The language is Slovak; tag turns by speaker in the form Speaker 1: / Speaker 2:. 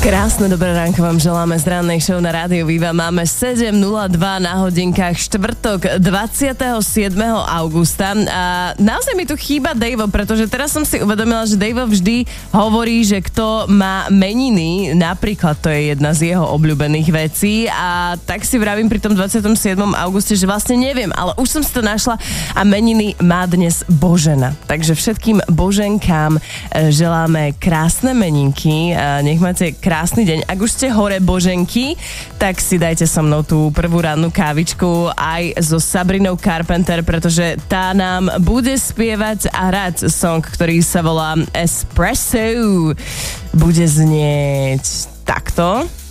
Speaker 1: Krásne dobré ránko vám želáme z rannej show na Rádiu Viva. Máme 7:02 na hodinkách, štvrtok 27. augusta. A naozaj mi tu chýba Dejvo, pretože teraz som si uvedomila, že Dejvo vždy hovorí, že kto má meniny, napríklad to je jedna z jeho obľúbených vecí, a tak si vravím pri tom 27. auguste, že vlastne neviem, ale už som si to našla a meniny má dnes Božena. Takže všetkým Boženkám želáme krásne meninky, nech máte krásny deň. Ak už ste hore Boženky, tak si dajte so mnou tú prvú rannú kávičku aj so Sabrinou Carpenter, pretože tá nám bude spievať a hrať song, ktorý sa volá Espresso. Bude znieť takto.